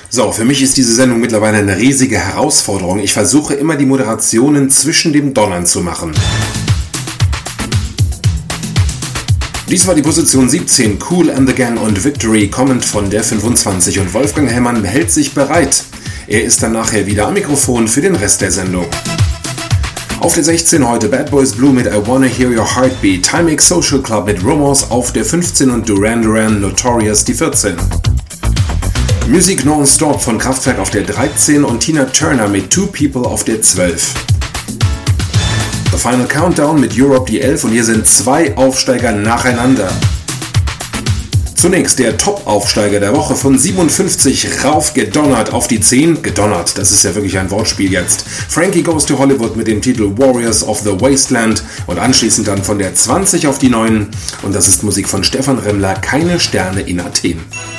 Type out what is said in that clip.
So, für mich ist diese Sendung mittlerweile eine riesige Herausforderung. Ich versuche immer die Moderationen zwischen dem Donnern zu machen. Dies war die Position 17, Kool and the Gang und Victory, kommend von der 25, und Wolfgang Hellmann hält sich bereit. Er ist dann nachher wieder am Mikrofon für den Rest der Sendung. Auf der 16 heute Bad Boys Blue mit I Wanna Hear Your Heartbeat, Timex Social Club mit Rumors auf der 15 und Duran Duran Notorious die 14. Music Non-Stop von Kraftwerk auf der 13 und Tina Turner mit Two People auf der 12. The Final Countdown mit Europe die 11 und hier sind zwei Aufsteiger nacheinander. Zunächst der Top-Aufsteiger der Woche von 57 rauf gedonnert auf die 10. Gedonnert, das ist ja wirklich ein Wortspiel jetzt. Frankie Goes to Hollywood mit dem Titel Warriors of the Wasteland und anschließend dann von der 20 auf die 9. Und das ist Musik von Stefan Remmler, Keine Sterne in Athen.